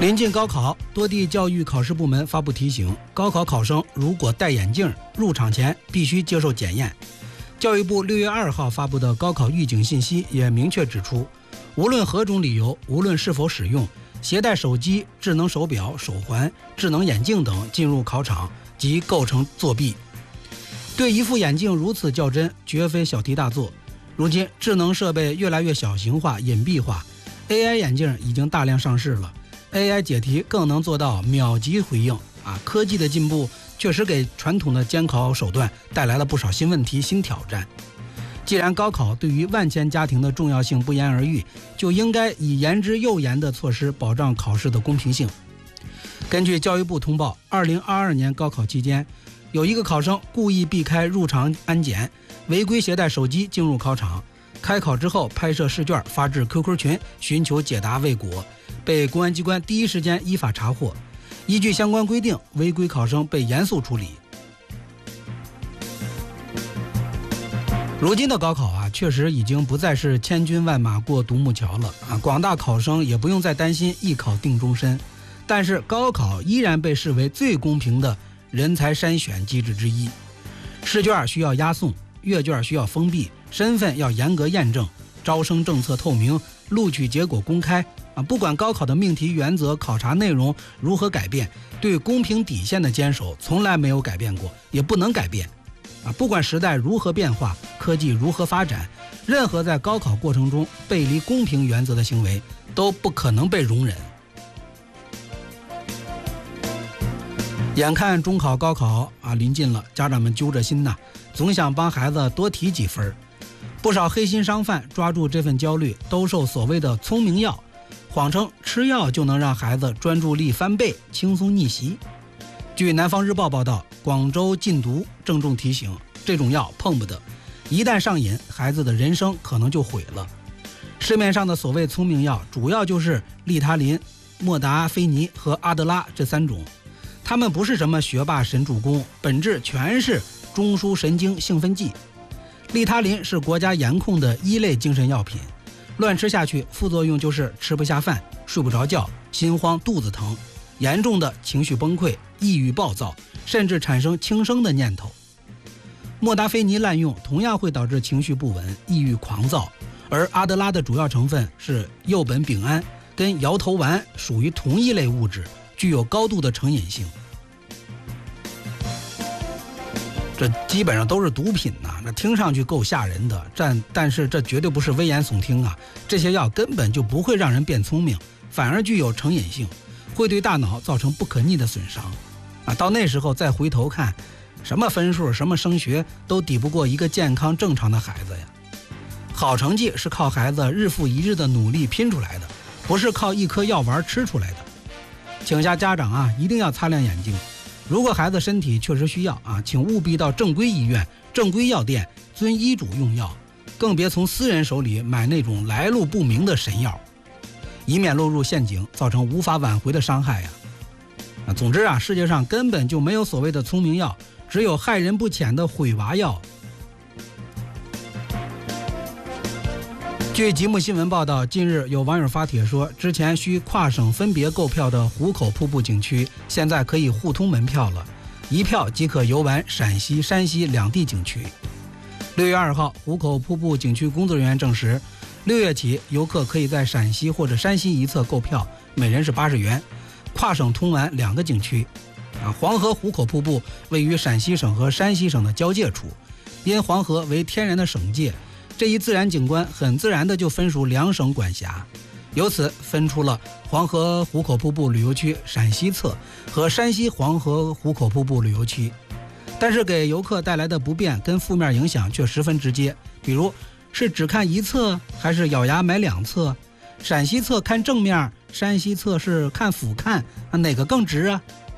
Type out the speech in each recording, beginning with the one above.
临近高考，多地教育考试部门发布提醒，高考考生如果戴眼镜，入场前必须接受检验。教育部6月2号发布的高考预警信息也明确指出，无论何种理由，无论是否使用，携带手机、智能手表、手环、智能眼镜等进入考场即构成作弊。对一副眼镜如此较真，绝非小题大做。如今智能设备越来越小型化、隐蔽化， AI 眼镜已经大量上市了， AI 解题更能做到秒级回应科技的进步确实给传统的监考手段带来了不少新问题、新挑战。既然高考对于万千家庭的重要性不言而喻，就应该以严之又严的措施保障考试的公平性。根据教育部通报，2022年高考期间，有一个考生故意避开入场安检，违规携带手机进入考场，开考之后拍摄试卷发至 QQ 群寻求解答未果，被公安机关第一时间依法查获。依据相关规定，违规考生被严肃处理。如今的高考确实已经不再是千军万马过独木桥了广大考生也不用再担心一考定终身。但是高考依然被视为最公平的人才筛选机制之一。试卷需要押送，阅卷需要封闭，身份要严格验证，招生政策透明，录取结果公开不管高考的命题原则、考察内容如何改变，对公平底线的坚守从来没有改变过，也不能改变不管时代如何变化，科技如何发展，任何在高考过程中背离公平原则的行为都不可能被容忍。眼看中考、高考临近了，家长们揪着心总想帮孩子多提几分。不少黑心商贩抓住这份焦虑，兜售所谓的聪明药，谎称吃药就能让孩子专注力翻倍，轻松逆袭。据南方日报报道，广州禁毒郑重提醒，这种药碰不得，一旦上瘾，孩子的人生可能就毁了。市面上的所谓聪明药，主要就是利他林、莫达菲尼和阿德拉这3种。它们不是什么学霸神助攻，本质全是中枢神经兴奋剂。利他林是国家严控的1类精神药品，乱吃下去，副作用就是吃不下饭、睡不着觉、心慌、肚子疼，严重的情绪崩溃、抑郁暴躁，甚至产生轻生的念头。莫达菲尼滥用同样会导致情绪不稳、抑郁狂躁，而阿德拉的主要成分是右苯丙胺，跟摇头丸属于同一类物质，具有高度的成瘾性。这基本上都是毒品那听上去够吓人的，但是这绝对不是危言耸听这些药根本就不会让人变聪明，反而具有成瘾性，会对大脑造成不可逆的损伤到那时候再回头看，什么分数、什么升学都抵不过一个健康正常的孩子呀。好成绩是靠孩子日复一日的努力拼出来的，不是靠一颗药丸吃出来的。请下家长一定要擦亮眼睛，如果孩子身体确实需要请务必到正规医院、正规药店遵医嘱用药，更别从私人手里买那种来路不明的神药，以免落入陷阱，造成无法挽回的伤害总之世界上根本就没有所谓的聪明药，只有害人不浅的毁娃药。据吉木新闻报道，近日有网友发帖说，之前需跨省分别购票的壶口瀑布景区现在可以互通门票了，一票即可游玩陕西、山西2地景区。6月2号，壶口瀑布景区工作人员证实，6月起游客可以在陕西或者山西一侧购票，每人是80元，跨省通玩2个景区。黄河壶口瀑布位于陕西省和山西省的交界处，因黄河为天然的省界，这一自然景观很自然的就分属2省管辖，由此分出了黄河壶口瀑布旅游区陕西侧和山西黄河壶口瀑布旅游区。但是给游客带来的不便跟负面影响却十分直接，比如是只看一侧还是咬牙买2侧，陕西侧看正面，山西侧是看俯瞰，哪个更值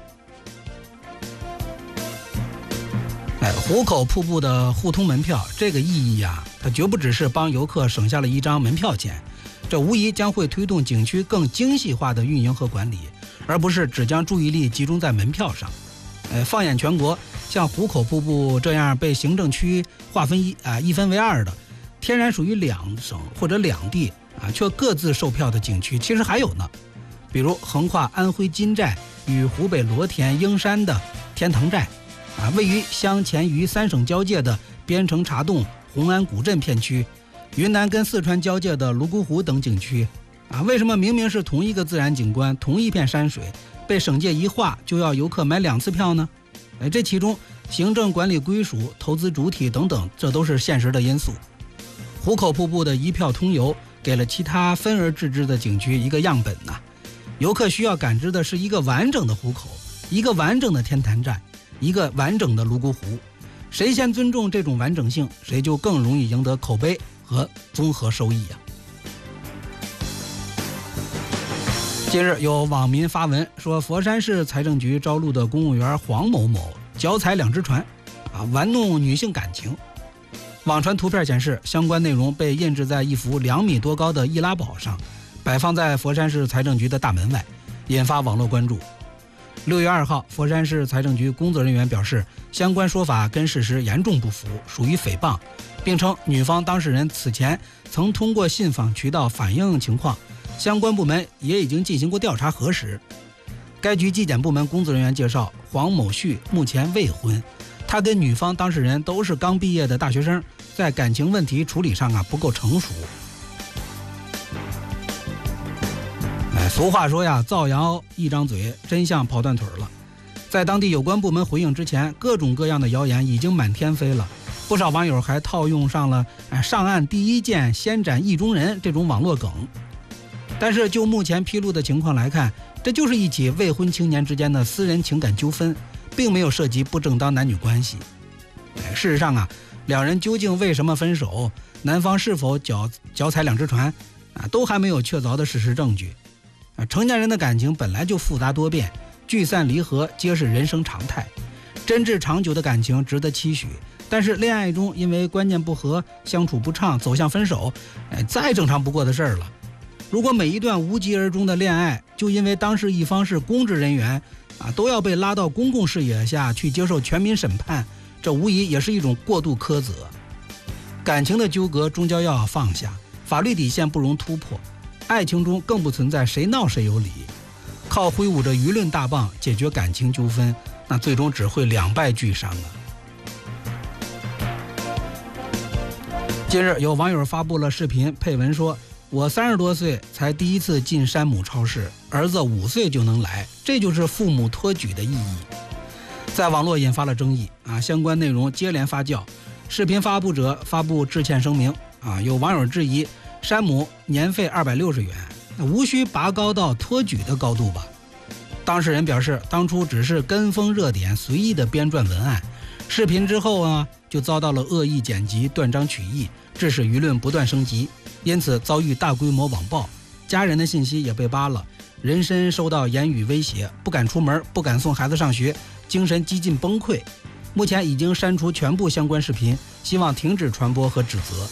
壶口瀑布的互通门票这个意义它绝不只是帮游客省下了一张门票钱，这无疑将会推动景区更精细化的运营和管理，而不是只将注意力集中在门票上。放眼全国，像壶口瀑布这样被行政区划分一分为2的，天然属于2省或者2地却各自售票的景区其实还有呢。 比如横跨安徽金寨与湖北罗田英山的天堂寨，位于湘黔渝3省交界的边城茶洞红安古镇片区，云南跟四川交界的泸沽湖等景区。为什么明明是同一个自然景观，同一片山水，被省界一划就要游客买2次票呢？这其中行政管理归属、投资主体等等，这都是现实的因素。壶口瀑布的一票通游给了其他分而治之的景区一个样本呐。游客需要感知的是一个完整的壶口，一个完整的天坛寨，一个完整的泸沽湖。谁先尊重这种完整性，谁就更容易赢得口碑和综合收益啊。近日有网民发文说，佛山市财政局招录的公务员黄某某脚踩2只船，玩弄女性感情。网传图片显示，相关内容被印制在一幅2米多高的易拉宝上，摆放在佛山市财政局的大门外，引发网络关注。6月2号，佛山市财政局工作人员表示，相关说法跟事实严重不符，属于诽谤，并称女方当事人此前曾通过信访渠道反映情况，相关部门也已经进行过调查核实。该局纪检部门工作人员介绍，黄某旭目前未婚，他跟女方当事人都是刚毕业的大学生，在感情问题处理上不够成熟。俗话说呀，造谣一张嘴，真相跑断腿了。在当地有关部门回应之前，各种各样的谣言已经满天飞了，不少网友还套用上了上岸第一箭先斩意中人这种网络梗。但是就目前披露的情况来看，这就是一起未婚青年之间的私人情感纠纷，并没有涉及不正当男女关系。事实上两人究竟为什么分手，男方是否脚踩2只船，都还没有确凿的事实证据。成年人的感情本来就复杂多变，聚散离合皆是人生常态。真挚长久的感情值得期许，但是恋爱中因为观念不合、相处不畅走向分手，再正常不过的事儿了。如果每一段无疾而终的恋爱就因为当事一方是公职人员都要被拉到公共视野下去接受全民审判，这无疑也是一种过度苛责。感情的纠葛终究要放下，法律底线不容突破，爱情中更不存在谁闹谁有理。靠挥舞着舆论大棒解决感情纠纷，那最终只会两败俱伤啊。近日有网友发布了视频，配文说，我30多岁才第一次进山姆超市，儿子5岁就能来，这就是父母托举的意义。在网络引发了争议相关内容接连发酵。视频发布者发布致歉声明有网友质疑，山姆年费260元，无需拔高到托举的高度吧。当事人表示，当初只是跟风热点随意的编撰文案，视频之后就遭到了恶意剪辑、断章取义，致使舆论不断升级，因此遭遇大规模网暴，家人的信息也被扒了，人身受到言语威胁，不敢出门，不敢送孩子上学，精神几近崩溃。目前已经删除全部相关视频，希望停止传播和指责。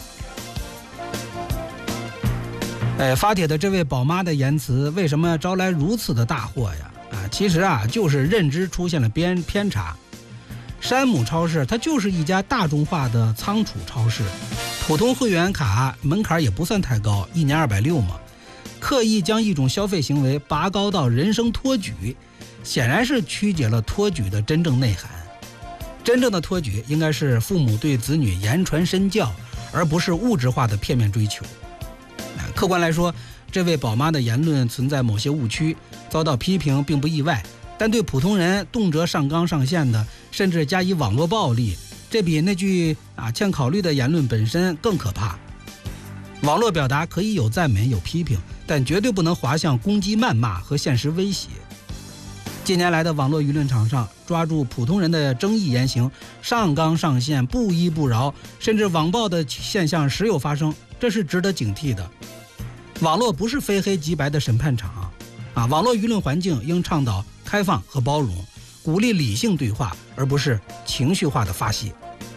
发帖的这位宝妈的言辞为什么招来如此的大祸呀？其实就是认知出现了偏差。山姆超市它就是一家大众化的仓储超市，普通会员卡门槛也不算太高，1年260嘛。刻意将一种消费行为拔高到人生托举，显然是曲解了托举的真正内涵。真正的托举应该是父母对子女言传身教，而不是物质化的片面追求。客观来说，这位宝妈的言论存在某些误区，遭到批评并不意外，但对普通人动辄上纲上线的，甚至加以网络暴力，这比那句欠考虑的言论本身更可怕。网络表达可以有赞美有批评，但绝对不能滑向攻击谩骂和现实威胁。近年来的网络舆论场上，抓住普通人的争议言行，上纲上线，不依不饶，甚至网暴的现象时有发生，这是值得警惕的。网络不是非黑即白的审判场网络舆论环境应倡导开放和包容，鼓励理性对话，而不是情绪化的发泄。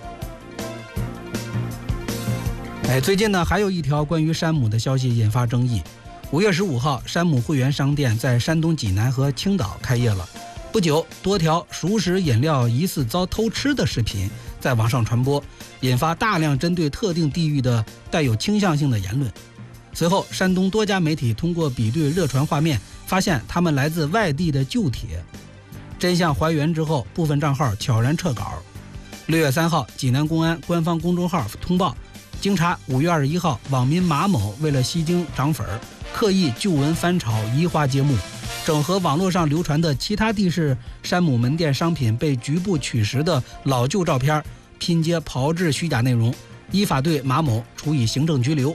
最近呢，还有一条关于山姆的消息引发争议。5月15号，山姆会员商店在山东济南和青岛开业了。不久，多条熟食饮料疑似遭偷吃的视频在网上传播，引发大量针对特定地域的带有倾向性的言论。 随后，山东多家媒体通过比对热传画面，发现他们来自外地的旧帖。真相还原之后，部分账号悄然撤稿。6月3号，济南公安官方公众号通报，经查，5月21号，网民马某为了吸睛涨粉，刻意旧闻翻炒，移花接木，整合网络上流传的其他地市山姆门店商品被局部取实的老旧照片，拼接炮制虚假内容，依法对马某处以行政拘留。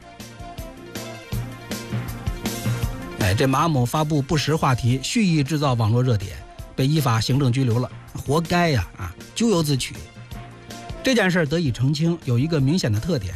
这马某发布不实话题，蓄意制造网络热点，被依法行政拘留了，活该呀！咎由自取。这件事得以澄清，有一个明显的特点，